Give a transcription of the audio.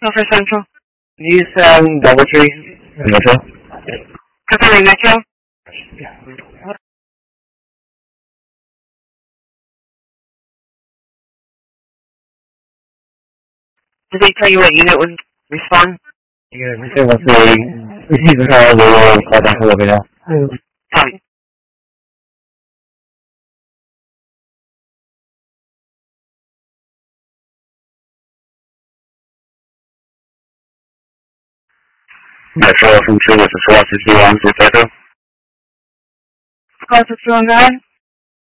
Northwest Central. Nissan double tree. Metro. Capella Metro. Did they tell you what unit would respond? Yeah, Mr. was saying, receive the call, we will call back a little bit now. Fine. Metro from 2 with the 461 with Echo. Squad 619.